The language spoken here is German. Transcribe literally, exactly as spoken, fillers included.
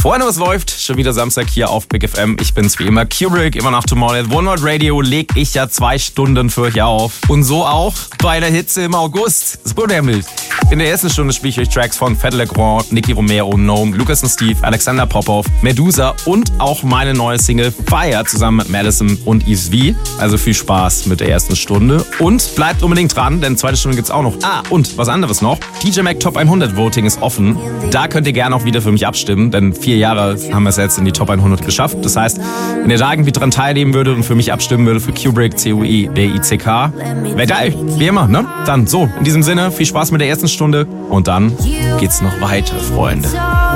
Freunde, was läuft? Schon wieder Samstag hier auf Big F M. Ich bin's wie immer, Kubrick, immer nach Tomorrowland. One World Radio leg ich ja zwei Stunden für euch auf. Und so auch bei der Hitze im August. Das wurde ja mild. In der ersten Stunde spiele ich euch Tracks von Fedde Le Grand, Nicky Romero, Gnome, Lucas und Steve, Alexander Popov, Medusa und auch meine neue Single Fire zusammen mit Madison und Yves V. Also viel Spaß mit der ersten Stunde. Und bleibt unbedingt dran, denn zweite Stunde gibt's auch noch. Ah, und was anderes noch. D J Mac Top hundert Voting ist offen. Da könnt ihr gerne auch wieder für mich abstimmen, denn vier Jahre haben wir es jetzt in die Top hundert geschafft. Das heißt, wenn ihr da irgendwie dran teilnehmen würdet und für mich abstimmen würdet für Kubrick, C U I B I C K, wäre geil. Wie immer, ne? Dann so, in diesem Sinne, viel Spaß mit der ersten Stunde und dann geht's noch weiter, Freunde.